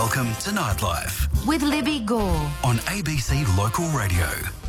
Welcome to Nightlife with Libby Gore on ABC Local Radio.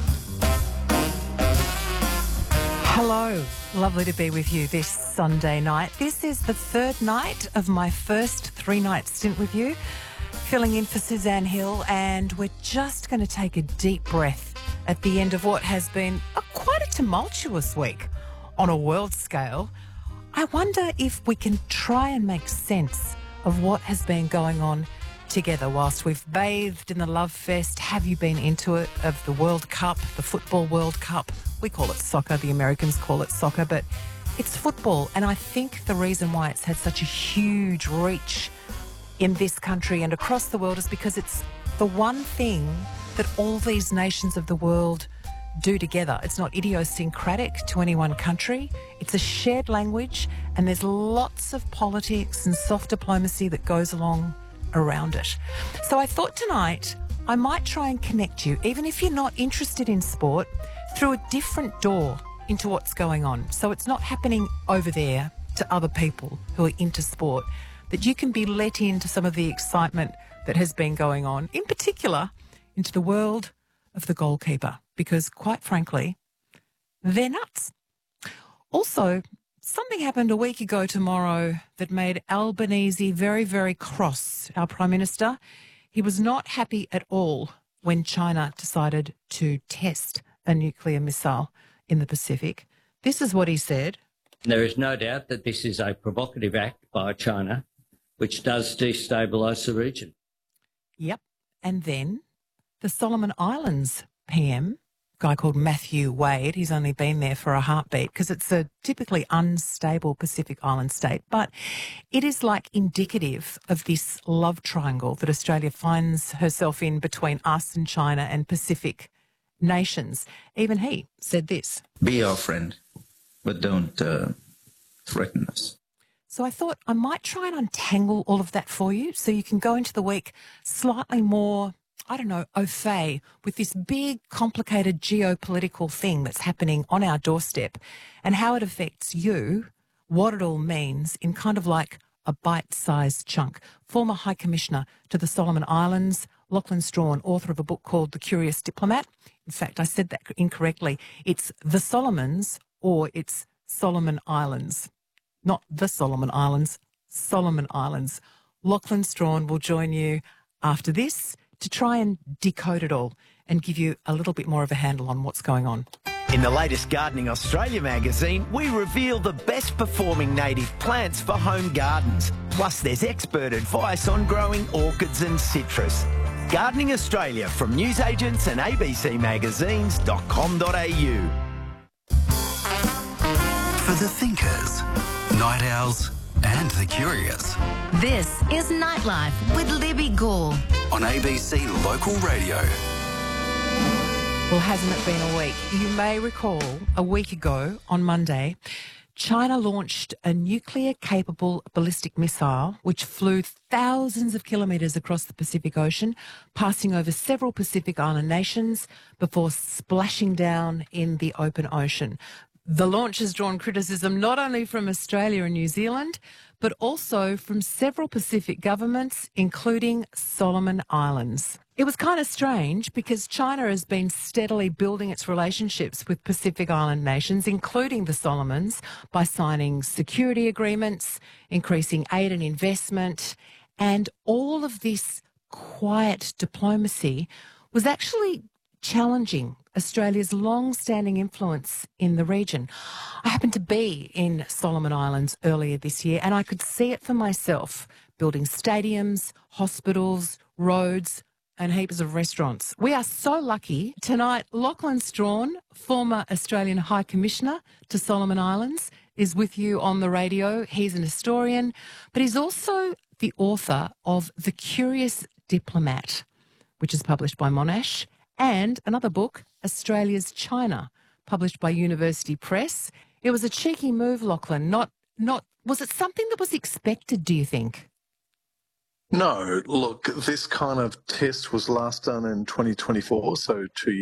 Hello, lovely to be with you this Sunday night. This is the third night of my first 3-night stint with you, filling in for Suzanne Hill, and we're just going to take a deep breath at the end of what has been quite a tumultuous week on a world scale. I wonder if we can try and make sense of what has been going on together whilst we've bathed in the love fest. Have you been into it, of the World Cup, the Football World Cup? We call it soccer, the Americans call it soccer, but it's football. And I think the reason why it's had such a huge reach in this country and across the world is because it's the one thing that all these nations of the world do together. It's not idiosyncratic to any one country. It's a shared language, and there's lots of politics and soft diplomacy that goes along around it. So I thought tonight I might try and connect you, even if you're not interested in sport, through a different door into what's going on. So it's not happening over there to other people who are into sport, that you can be let into some of the excitement that has been going on, in particular into the world of the goalkeeper, because quite frankly, they're nuts. Also, something happened a week ago tomorrow that made Albanese very, very cross, our Prime Minister. He was not happy at all when China decided to test a nuclear missile in the Pacific. This is what he said. There is no doubt that this is a provocative act by China, which does destabilise the region. Yep. And then the Solomon Islands PM, a guy called Matthew Wade, he's only been there for a heartbeat because it's a typically unstable Pacific Island state, but it is like indicative of this love triangle that Australia finds herself in between us and China and Pacific nations. Even he said this. Be our friend, but don't threaten us. So I thought I might try and untangle all of that for you so you can go into the week slightly more, I don't know, au fait with this big, complicated geopolitical thing that's happening on our doorstep and how it affects you, what it all means in kind of like a bite-sized chunk. Former High Commissioner to the Solomon Islands, Lachlan Strawn, author of a book called The Curious Diplomat. In fact, I said that incorrectly. It's the Solomons or it's Solomon Islands. Not the Solomon Islands, Solomon Islands. Lachlan Strawn will join you after this to try and decode it all and give you a little bit more of a handle on what's going on. In the latest Gardening Australia magazine, we reveal the best performing native plants for home gardens. Plus, there's expert advice on growing orchids and citrus. Gardening Australia from newsagents and abcmagazines.com.au. For the thinkers, night owls and the curious. This is Nightlife with Libby Gore On ABC Local Radio. Well, hasn't it been a week? You may recall a week ago on Monday, China launched a nuclear-capable ballistic missile which flew thousands of kilometres across the Pacific Ocean, passing over several Pacific Island nations before splashing down in the open ocean. The launch has drawn criticism not only from Australia and New Zealand, but also from several Pacific governments, including Solomon Islands. It was kind of strange because China has been steadily building its relationships with Pacific Island nations, including the Solomons, by signing security agreements, increasing aid and investment, and all of this quiet diplomacy was actually challenging Australia's long-standing influence in the region. I happened to be in Solomon Islands earlier this year and I could see it for myself, building stadiums, hospitals, roads and heaps of restaurants. We are so lucky. Tonight, Lachlan Strawn, former Australian High Commissioner to Solomon Islands, is with you on the radio. He's an historian, but he's also the author of The Curious Diplomat, which is published by Monash, and another book, Australia's China, published by University Press. It was a cheeky move, Lachlan. Was it something that was expected, do you think? No, look, this kind of test was last done in 2024, so 2